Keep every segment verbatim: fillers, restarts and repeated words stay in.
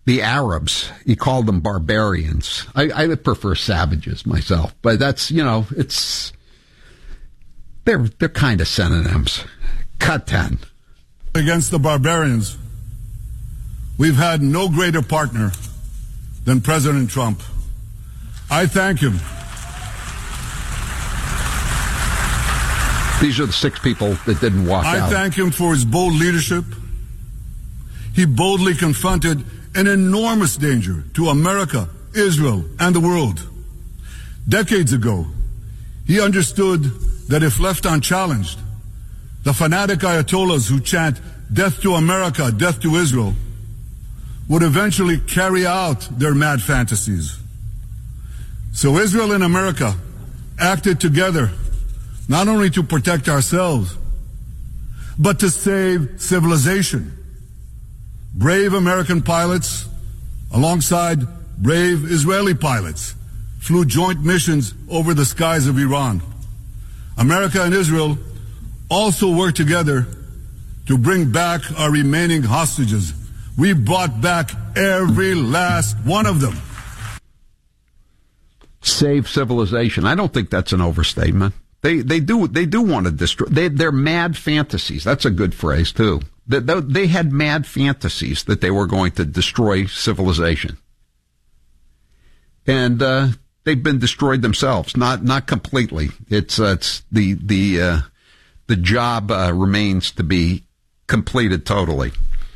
the Arabs. He called them barbarians. I, I prefer savages myself, but that's, you know, it's, they're, they're kind of synonyms. Cut ten. Against the barbarians, we've had no greater partner than President Trump. I thank him. These are the six people that didn't walk I out. I thank him for his bold leadership. He boldly confronted an enormous danger to America, Israel, and the world. Decades ago, he understood that if left unchallenged, the fanatic Ayatollahs who chant death to America, death to Israel, would eventually carry out their mad fantasies. So Israel and America acted together, not only to protect ourselves, but to save civilization. Brave American pilots, alongside brave Israeli pilots, flew joint missions over the skies of Iran. America and Israel also worked together to bring back our remaining hostages. We brought back every last one of them. Save civilization. I don't think that's an overstatement. They they do they do want to destroy. They, they're mad fantasies. That's a good phrase too. They, they had mad fantasies that they were going to destroy civilization, and uh, they've been destroyed themselves. Not not completely. It's uh, it's the the uh, the job uh, remains to be completed totally.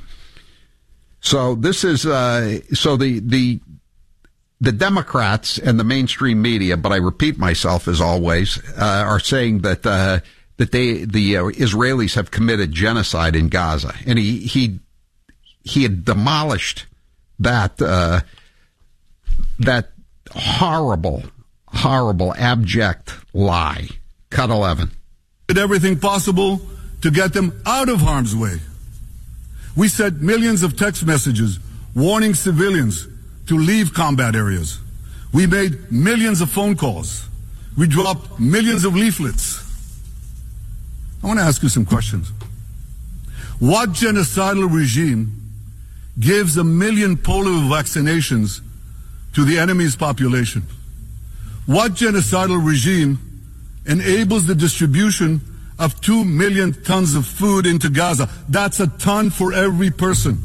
So this is uh, so the the. The Democrats and the mainstream media, but I repeat myself as always, uh, are saying that uh, that they the uh, Israelis have committed genocide in Gaza, and he he he had demolished that uh, that horrible, horrible, abject lie. Cut eleven. Did everything possible to get them out of harm's way. We sent millions of text messages warning civilians to leave combat areas. We made millions of phone calls. We dropped millions of leaflets. I want to ask you some questions. What genocidal regime gives a million polio vaccinations to the enemy's population? What genocidal regime enables the distribution of two million tons of food into Gaza? That's a ton for every person.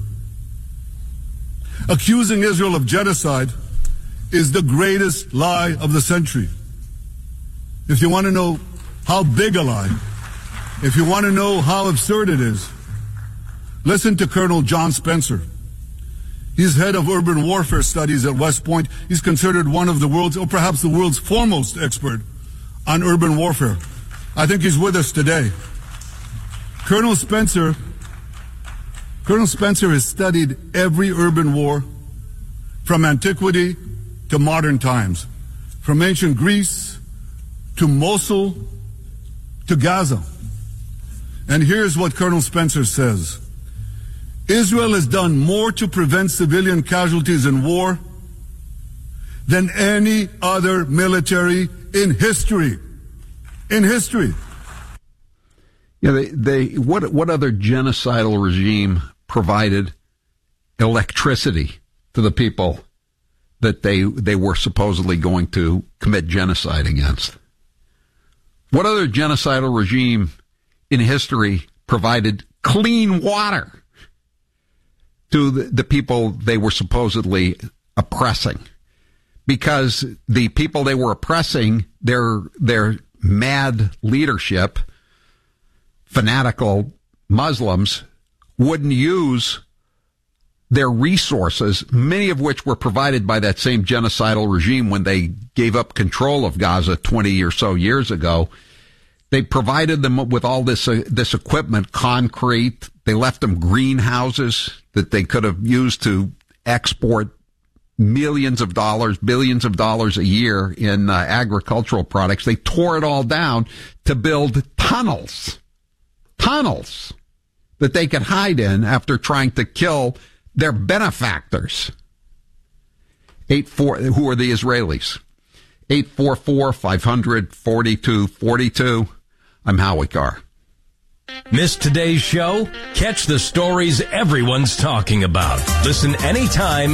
Accusing Israel of genocide is the greatest lie of the century. If you want to know how big a lie, if you want to know how absurd it is, listen to Colonel John Spencer. He's head of urban warfare studies at West Point. He's considered one of the world's, or perhaps the world's foremost expert on urban warfare. I think he's with us today. Colonel Spencer Colonel Spencer has studied every urban war from antiquity to modern times, from ancient Greece to Mosul to Gaza. And here's what Colonel Spencer says. Israel has done more to prevent civilian casualties in war than any other military in history. In history. Yeah, they, they what what other genocidal regime provided electricity to the people that they they were supposedly going to commit genocide against? What other genocidal regime in history provided clean water to the, the people they were supposedly oppressing? Because the people they were oppressing, their their mad leadership, fanatical Muslims, wouldn't use their resources, many of which were provided by that same genocidal regime when they gave up control of Gaza twenty or so years ago. They provided them with all this uh, this equipment, concrete. They left them greenhouses that they could have used to export millions of dollars, billions of dollars a year in uh, agricultural products. They tore it all down to build tunnels, tunnels that they could hide in after trying to kill their benefactors. Eight four, who are the Israelis? eight four four, five hundred, forty-two forty-two. I'm Howie Carr. Missed today's show? Catch the stories everyone's talking about. Listen anytime